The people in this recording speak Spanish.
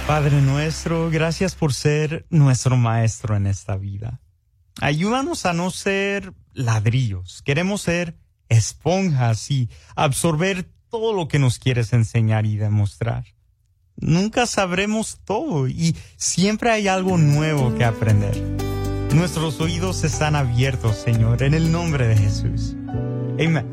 Padre nuestro, gracias por ser nuestro maestro en esta vida. Ayúdanos a no ser ladrillos. Queremos ser esponjas y absorber todo lo que nos quieres enseñar y demostrar. Nunca sabremos todo y siempre hay algo nuevo que aprender. Nuestros oídos están abiertos, Señor, en el nombre de Jesús. Amén.